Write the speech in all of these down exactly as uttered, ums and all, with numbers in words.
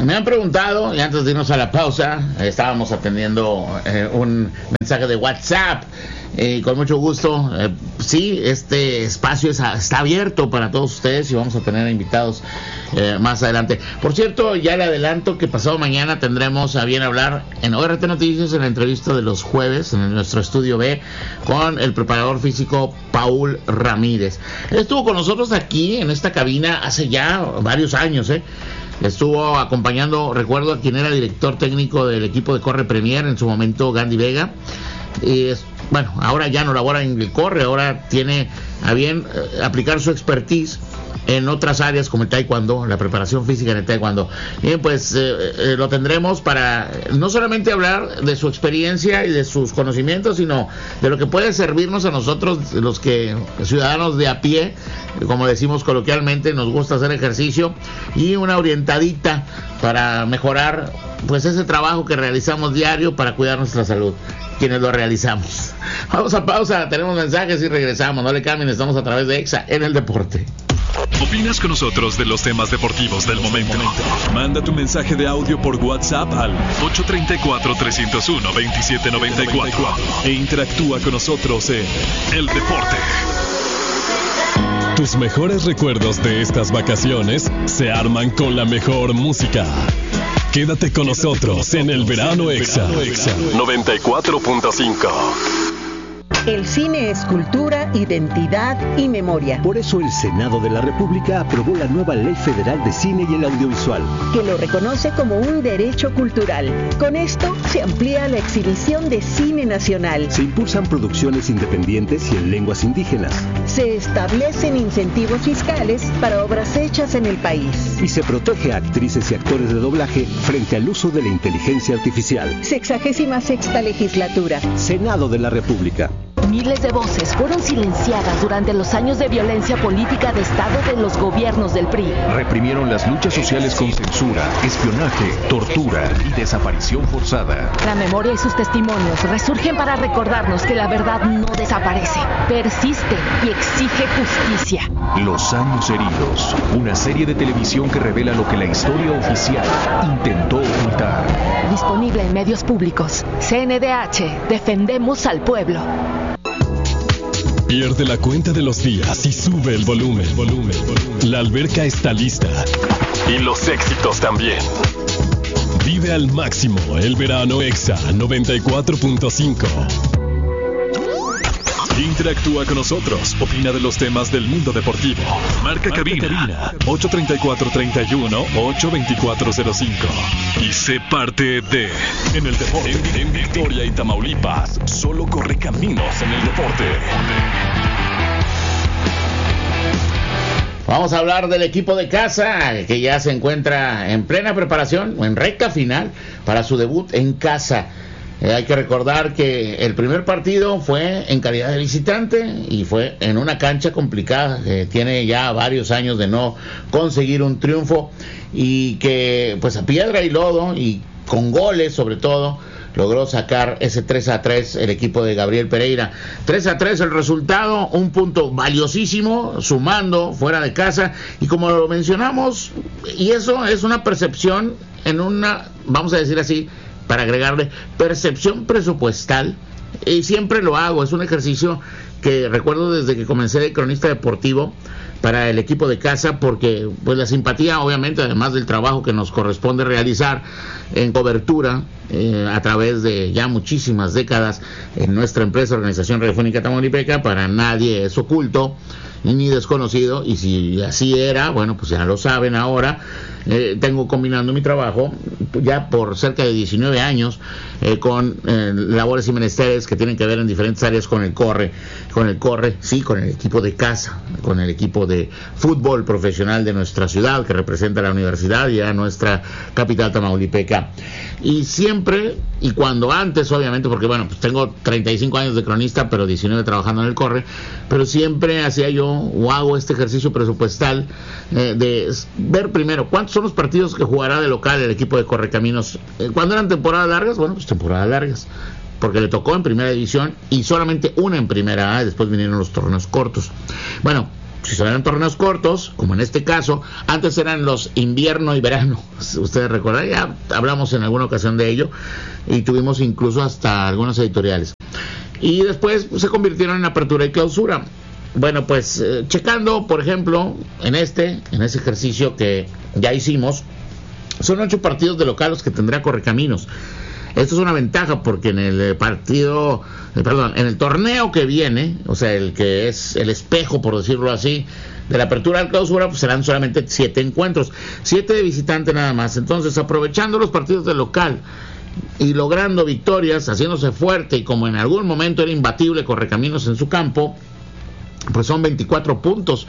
Me han preguntado, y antes de irnos a la pausa, eh, estábamos atendiendo eh, un mensaje de WhatsApp, y eh, con mucho gusto, eh, sí, este espacio es, está abierto para todos ustedes y vamos a tener invitados eh, más adelante. Por cierto, ya le adelanto que pasado mañana tendremos a bien hablar en O R T Noticias, en la entrevista de los jueves, en nuestro estudio B, con el preparador físico Paul Ramírez. Él estuvo con nosotros aquí en esta cabina hace ya varios años, ¿eh? Estuvo acompañando, recuerdo, a quien era director técnico del equipo de Corre Premier en su momento, Gandhi Vega. Y es, bueno, ahora ya no labora en el Corre, ahora tiene a bien eh, aplicar su expertise en otras áreas como el taekwondo, la preparación física en el taekwondo. Bien, pues eh, eh, lo tendremos para no solamente hablar de su experiencia y de sus conocimientos, sino de lo que puede servirnos a nosotros, los que ciudadanos de a pie, como decimos coloquialmente, nos gusta hacer ejercicio, y una orientadita para mejorar pues ese trabajo que realizamos diario para cuidar nuestra salud, quienes lo realizamos. Vamos a pausa, tenemos mensajes y regresamos. No le cambien, estamos a través de EXA en el deporte. ¿Opinas con nosotros de los temas deportivos del momento? Manda tu mensaje de audio por WhatsApp al ocho tres cuatro, tres cero uno, dos siete nueve cuatro e interactúa con nosotros en El Deporte. Tus mejores recuerdos de estas vacaciones se arman con la mejor música. Quédate con nosotros en el Verano EXA noventa y cuatro punto cinco. El cine es cultura, identidad y memoria. Por eso el Senado de la República aprobó la nueva Ley Federal de Cine y el Audiovisual, que lo reconoce como un derecho cultural. Con esto se amplía la exhibición de cine nacional. Se impulsan producciones independientes y en lenguas indígenas. Se establecen incentivos fiscales para obras hechas en el país. Y se protege a actrices y actores de doblaje frente al uso de la inteligencia artificial. Sexagésima sexta legislatura. Senado de la República. Miles de voces fueron silenciadas durante los años de violencia política de Estado de los gobiernos del P R I. Reprimieron las luchas sociales con censura, espionaje, tortura y desaparición forzada. La memoria y sus testimonios resurgen para recordarnos que la verdad no desaparece, persiste y exige justicia. Los años heridos, una serie de televisión que revela lo que la historia oficial intentó ocultar. Disponible en medios públicos. C N D H, defendemos al pueblo. Pierde la cuenta de los días y sube el volumen. volumen. La alberca está lista. Y los éxitos también. Vive al máximo el verano EXA noventa y cuatro punto cinco. Interactúa con nosotros. Opina de los temas del mundo deportivo. Marca, Marca cabina, cabina ocho tres cuatro, tres uno, ocho dos cuatro cero cinco. Y sé parte de En el Deporte. En, en Victoria y Tamaulipas, solo corre caminos en el deporte. Vamos a hablar del equipo de casa, que ya se encuentra en plena preparación, o en recta final, para su debut en casa. Eh, hay que recordar que el primer partido fue en calidad de visitante y fue en una cancha complicada, que tiene ya varios años de no conseguir un triunfo, y que pues a piedra y lodo y con goles sobre todo logró sacar ese tres a tres el equipo de Gabriel Pereira. tres a tres el resultado, un punto valiosísimo, sumando fuera de casa, y como lo mencionamos, y eso es una percepción en una, vamos a decir así, para agregarle percepción presupuestal, y siempre lo hago, es un ejercicio que recuerdo desde que comencé de cronista deportivo para el equipo de casa, porque pues la simpatía, obviamente, además del trabajo que nos corresponde realizar en cobertura eh, a través de ya muchísimas décadas en nuestra empresa Organización Radiofónica Tamaulipeca, para nadie es oculto ni desconocido, y si así era, bueno, pues ya lo saben ahora. Eh, tengo combinando mi trabajo ya por cerca de diecinueve años eh, con eh, labores y menesteres que tienen que ver en diferentes áreas con el corre, con el corre, sí, con el equipo de casa, con el equipo de fútbol profesional de nuestra ciudad, que representa a la universidad y a nuestra capital tamaulipeca. Y siempre, y cuando antes, obviamente, porque bueno, pues tengo treinta y cinco años de cronista, pero diecinueve trabajando en el corre, pero siempre hacía yo o hago este ejercicio presupuestal eh, de ver primero cuántos son los partidos que jugará de local el equipo de Correcaminos. Eh, cuando eran temporadas largas, bueno, pues temporadas largas, porque le tocó en primera división y solamente una en primera A, después vinieron los torneos cortos. Bueno, si son torneos cortos, como en este caso, antes eran los invierno y verano, ustedes recuerdan, ya hablamos en alguna ocasión de ello, y tuvimos incluso hasta algunos editoriales. Y después pues, se convirtieron en apertura y clausura. Bueno, pues eh, checando, por ejemplo, en este, en ese ejercicio que ya hicimos, son ocho partidos de local los que tendrá Correcaminos. Esto es una ventaja porque en el partido, eh, perdón, en el torneo que viene, o sea, el que es el espejo, por decirlo así, de la apertura al clausura, pues serán solamente siete encuentros, siete de visitante nada más. Entonces, aprovechando los partidos de local y logrando victorias, haciéndose fuerte, y como en algún momento era imbatible Correcaminos en su campo, pues son veinticuatro puntos.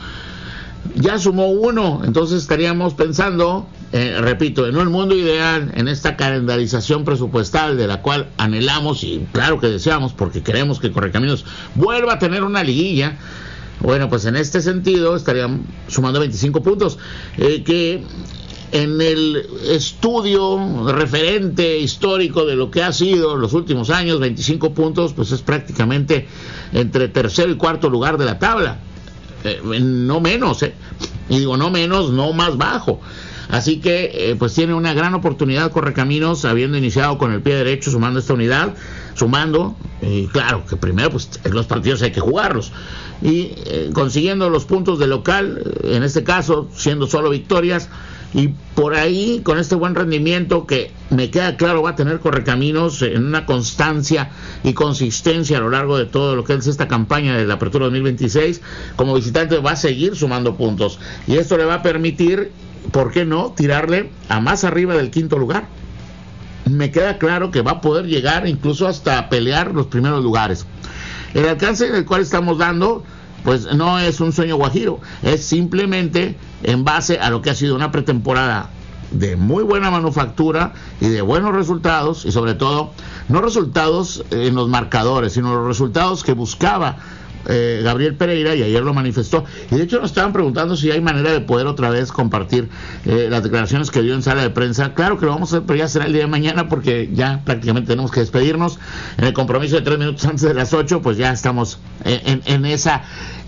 Ya sumó uno, entonces estaríamos pensando, eh, repito, en un mundo ideal, en esta calendarización presupuestal de la cual anhelamos y claro que deseamos, porque queremos que Correcaminos vuelva a tener una liguilla. Bueno, pues en este sentido estarían sumando veinticinco puntos, eh, que en el estudio referente histórico de lo que ha sido los últimos años, veinticinco puntos, pues es prácticamente entre tercero y cuarto lugar de la tabla. Eh, no menos, eh. y digo no menos, no más bajo. Así que eh, pues tiene una gran oportunidad Correcaminos, habiendo iniciado con el pie derecho, sumando esta unidad, sumando, y claro que primero pues los partidos hay que jugarlos, y eh, consiguiendo los puntos de local, en este caso siendo solo victorias, y por ahí con este buen rendimiento que me queda claro va a tener Correcaminos en una constancia y consistencia a lo largo de todo lo que es esta campaña de la Apertura dos mil veintiséis, como visitante va a seguir sumando puntos, y esto le va a permitir, ¿por qué no?, tirarle a más arriba del quinto lugar. Me queda claro que va a poder llegar incluso hasta pelear los primeros lugares. El alcance del cual estamos dando pues no es un sueño guajiro, es simplemente en base a lo que ha sido una pretemporada de muy buena manufactura y de buenos resultados, y sobre todo no resultados en los marcadores, sino los resultados que buscaba eh, Gabriel Pereira, y ayer lo manifestó. Y de hecho nos estaban preguntando si hay manera de poder otra vez compartir eh, las declaraciones que dio en sala de prensa. Claro que lo vamos a hacer, pero ya será el día de mañana, porque ya prácticamente tenemos que despedirnos. En el compromiso de tres minutos antes de las ocho, pues ya estamos en, en, en esa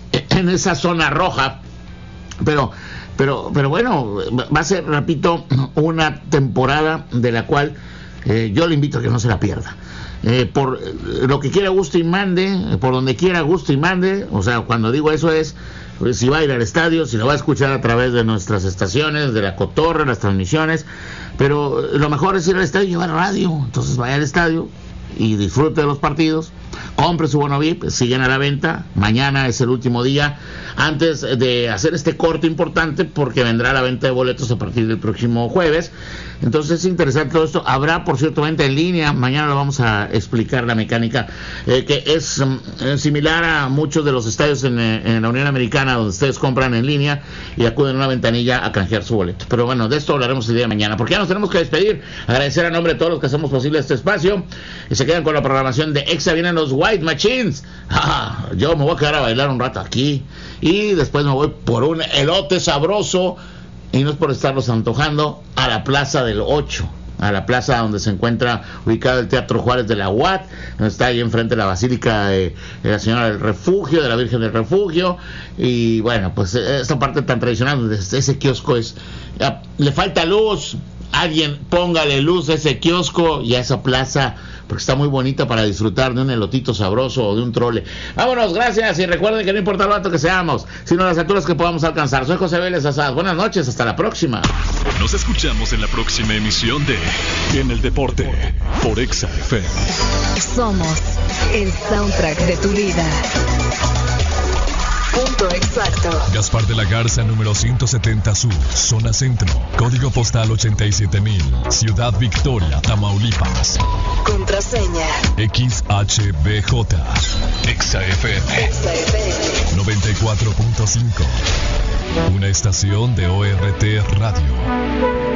en esa zona roja, pero pero pero bueno, va a ser, repito, una temporada de la cual eh, yo le invito a que no se la pierda. Eh, por lo que quiera, guste y mande, por donde quiera, guste y mande. O sea, cuando digo eso es, pues, si va a ir al estadio, si lo va a escuchar a través de nuestras estaciones, de La Cotorra, las transmisiones, pero lo mejor es ir al estadio y llevar radio. Entonces vaya al estadio y disfrute de los partidos, compre su bono V I P, siguen a la venta. Mañana es el último día antes de hacer este corte importante, porque vendrá la venta de boletos a partir del próximo jueves. Entonces es interesante todo esto. Habrá, por cierto, venta en línea. Mañana lo vamos a explicar la mecánica, eh, que es eh, similar a muchos de los estadios en, en la Unión Americana, donde ustedes compran en línea y acuden a una ventanilla a canjear su boleto. Pero bueno, de esto hablaremos el día de mañana, porque ya nos tenemos que despedir. Agradecer a nombre de todos los que hacemos posible este espacio, y se quedan con la programación de Exa. Vienen los White Machines. Ah, yo me voy a quedar a bailar un rato aquí, y después me voy por un elote sabroso, y no es por estarlos antojando, a la Plaza del ocho, a la plaza donde se encuentra ubicado el Teatro Juárez de la U A T, donde está ahí enfrente la Basílica de, de la Señora del Refugio, de la Virgen del Refugio. Y bueno, pues esta parte tan tradicional, ese kiosco es, ya, le falta luz, alguien póngale luz a ese kiosco y a esa plaza, porque está muy bonita para disfrutar de un elotito sabroso o de un trole. Vámonos, gracias, y recuerden que no importa lo alto que seamos, sino las alturas que podamos alcanzar. Soy José Vélez Asad, buenas noches, hasta la próxima. Nos escuchamos en la próxima emisión de En el Deporte, por Exa F M. Somos el soundtrack de tu vida. Punto exacto. Gaspar de la Garza, número ciento setenta Sur, zona centro, código postal ochenta y siete mil, Ciudad Victoria, Tamaulipas. Contraseña X H B J, Exa F M, Exa F M noventa y cuatro punto cinco, una estación de O R T Radio.